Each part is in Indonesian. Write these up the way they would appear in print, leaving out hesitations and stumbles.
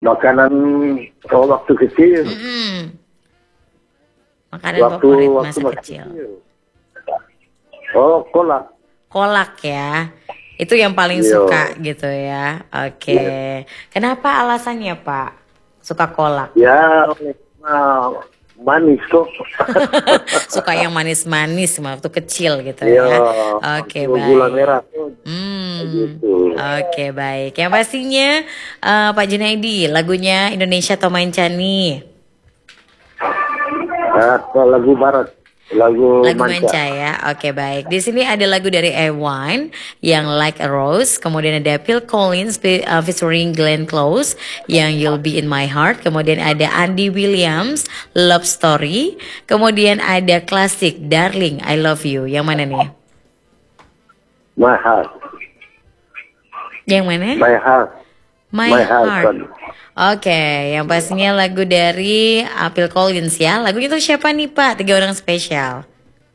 Makanan waktu kecil. Makanan favorit masa kecil. Oh, kolak. Kolak ya. Itu yang paling suka gitu ya. Oke. Kenapa alasannya Pak suka kolak? Ya, manis kok. Suka yang manis-manis waktu kecil gitu ya. Oke, baik. Gula merah. Gitu. Oke, baik. Yang pastinya Pak Junaidi, lagunya Indonesia atau Mancani? Lagu barat. Lagu Manca ya. Oke, baik. Di sini ada lagu dari Ewan yang Like a Rose, kemudian ada Phil Collins featuring Glenn Close yang You'll Be in My Heart, kemudian ada Andy Williams Love Story, kemudian ada klasik Darling I Love You. Yang mana nih? My Heart. Yang mana? My Heart. My Heart. Oke, yang pastinya lagu dari Phil Collins ya. Lagunya itu siapa nih Pak? 3 orang spesial.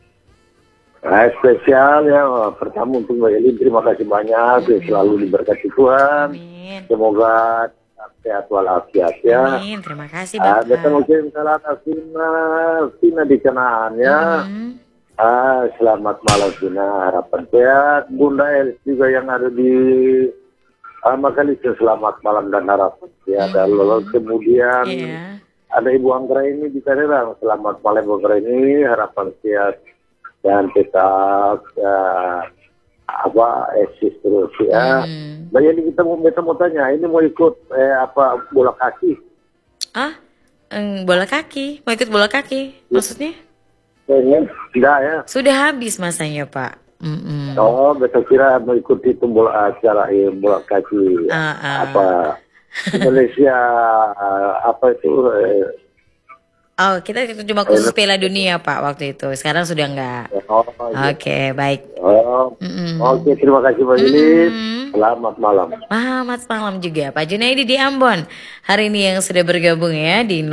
Spesial ya. Pertama untuk Mbak Eli, terima kasih banyak. Selalu diberkati Tuhan. Amin. Semoga sehat walafiat ya. Amin. Terima kasih Bapak. Ada mungkin salah Vina di Kanaan ya. Selamat malam Vina. Harapan sehat. Bunda Elis juga yang ada di Makalisa, selamat malam dan harapan ya. Dan lalu kemudian ada Ibu Anggra ini di Tangerang, selamat malam Ibu Anggra ini, harapan sehat dan tetap eksis terus ya. Banyak kita mau tanya, ini mau ikut bola kaki? Bola kaki, mau ikut bola kaki, maksudnya? Tidak ya. Sudah habis masanya Pak. Oh, betul, kira mengikuti acara bola kaki Indonesia itu. Oh, kita cuma khusus Piala Dunia Pak waktu itu. Sekarang sudah enggak. Oke, baik. Oke, terima kasih Pak Yuli. Selamat malam. Selamat malam juga Pak Junaidi di Ambon. Hari ini yang sudah bergabung ya di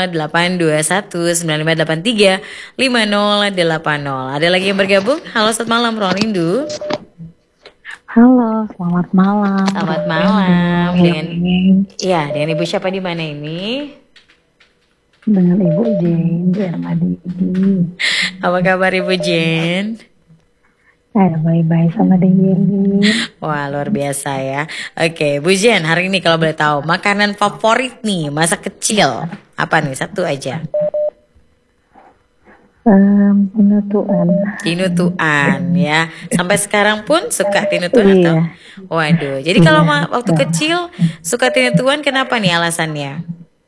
082195835080. Ada lagi yang bergabung? Halo, selamat malam Ruang Rindu. Halo, selamat malam. Selamat malam. Dengan Ibu siapa di mana ini? Dengan Ibu Jen di Armadidi. Apa kabar Ibu Jen? Baik-baik sama Dewi. Wah, luar biasa ya. Oke, Bu Jen, hari ini kalau boleh tahu makanan favorit nih masa kecil apa nih? Satu aja. Tinutuan ya. Sampai sekarang pun suka tinutuan atau? Waduh. Jadi kalau waktu kecil suka tinutuan, kenapa nih alasannya?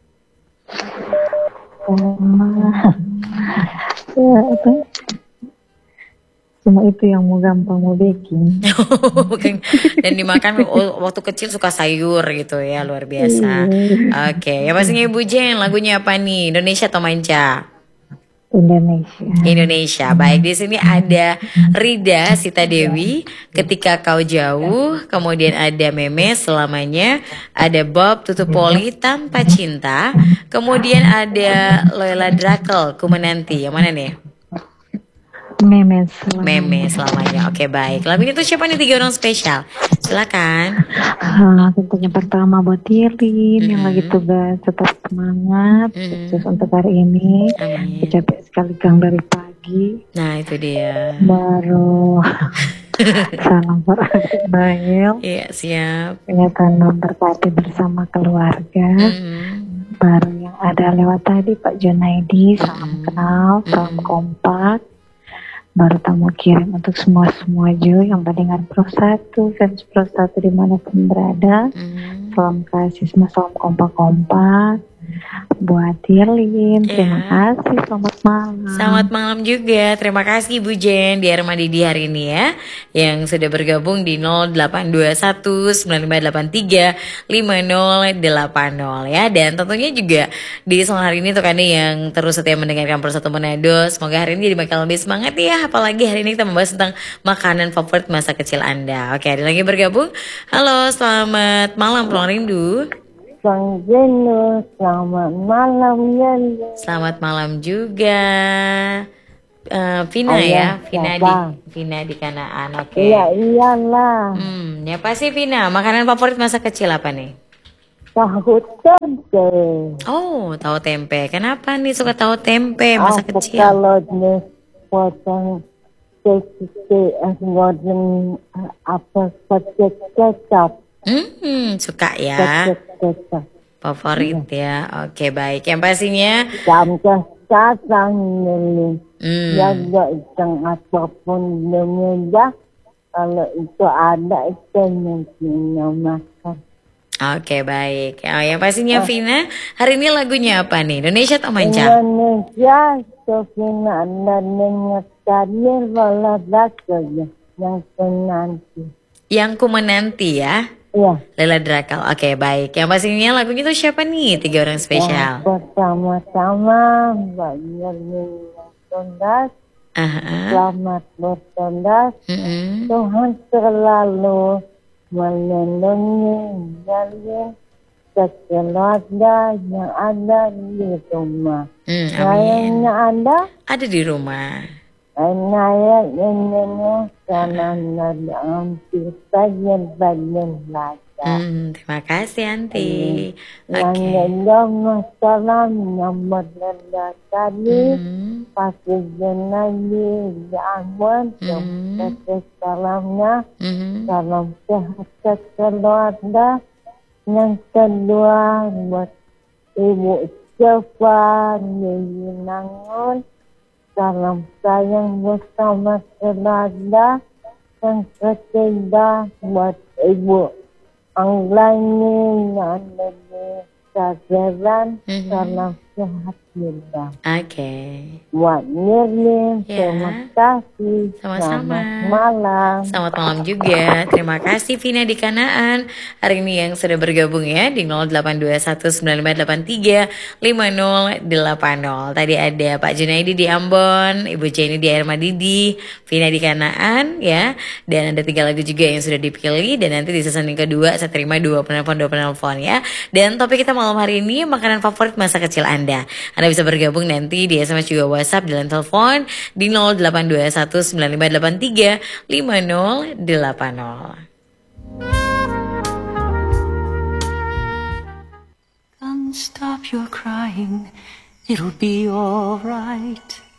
Cuma itu yang mau gampang mau baking. Dan dimakan waktu kecil suka sayur gitu ya, luar biasa. Oke, ya pastinya Ibu Jen, lagunya apa nih? Indonesia atau Manca? Indonesia. Baik, di sini ada Rida Sita Dewi, Ketika Kau Jauh, kemudian ada Memes Selamanya, ada Bob Tutupoli Tanpa Cinta, kemudian ada Loyola Drakel Ku Menanti. Yang mana nih? Memes Selamanya. Oke, baik. Lagu ini tuh siapa nih 3 orang spesial? Silakan. Tentunya pertama buat Tirin yang lagi tugas, tetap semangat. Sukses untuk hari ini. Capek sekali Kang dari pagi. Nah, itu dia. Baru salam for Bail. Iya, siap. Kenyataan berparti bersama keluarga. Baru yang ada lewat tadi Pak Junaidi, salam kenal, salam kompak. Baru tamu kirim untuk semua juga yang mendengar Pro 1, fans Pro 1 dimanapun berada. Salam kasih, salam kompak-kompak. Buat Tirlin, terima kasih, selamat malam. Selamat malam juga, terima kasih Bu Jen di Armadidi hari ini ya, yang sudah bergabung di 082195835080 ya. Dan tentunya juga di sore hari ini tuh kan yang terus setia mendengarkan Persatu Manado. Semoga hari ini jadi bakal lebih semangat ya, apalagi hari ini kita membahas tentang makanan favorit masa kecil Anda. Oke, ada lagi bergabung. Halo, selamat malam Ruang Rindu. Bang Jeno, selamat malam ya. Selamat malam juga. Vina ya, Vina di Kanaan. Oke. Iya, iyalah. Ya pasti Vina, makanan favorit masa kecil apa nih? Tahu tempe. Oh, tahu tempe. Kenapa nih suka tahu tempe masa Aku kecil? kalau nih potong kecil goreng apa pakai kecap. Suka ya. Pakai kecap. Favorit ya. Oke, baik. Yang pastinya Sampai sekarang ini. hmm, Jaga ikan apapun dia. Kalau itu ada itu mungkin makan. oke, baik. Oh, yang pastinya Vina, hari ini lagunya apa nih? Indonesia atau manca? Indonesia Sofina dan menyekannya olahraga yang penanti. Yang ku menanti ya. Ya, Lela Drakal. Oke, baik. Yang pastinya lagunya itu siapa nih? 3 orang yang spesial. pertama-tama Mbak Yermin Tondas, Aha. selamat bertondas. Mm-mm. Tuhan selalu melindungi kalian keluarga yang ada di rumah. Amin. Sayangnya ada. Ada di rumah. Saya ini karena dalam bagian laga. Terima kasih, Anti. Yang Oke. yang salam yang berada tadi pasti jenagi diaman. Kasih salamnya, salam sehat keluarga. Yang kedua buat Ibu Sylva Nangun. Salam sayang bersama keluarga. Yang ketiga buat Ibu Anglani yang ada di Sageran. Salam sehat juga. Oke. Buat Nirlin, Ya. terima kasih. Sama-sama. Selamat malam. Selamat malam juga. Terima kasih Vina di Kanaan. Hari ini yang sudah bergabung ya di 082195835080. Tadi ada Pak Junaidi di Ambon, Ibu Jenny di Air Madidi, Vina di Kanaan ya. Dan ada 3 lagu juga yang sudah dipilih. Dan nanti di season yang kedua saya terima 2 penelpon ya. Dan topik kita malam hari ini makanan favorit masa kecil Anda. Anda bisa bergabung nanti di SMS juga WhatsApp dan telepon di 082195835080. Come stop your crying, it'll be alright.